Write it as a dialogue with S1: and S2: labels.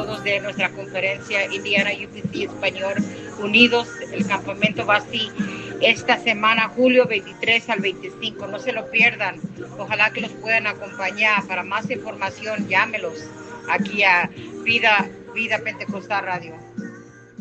S1: todos de nuestra conferencia Indiana UPC Español Unidos. El campamento va así esta semana, julio 23 al 25. No se lo pierdan. Ojalá que los puedan acompañar. Para más información, llámelos aquí a Vida Pentecostal Radio.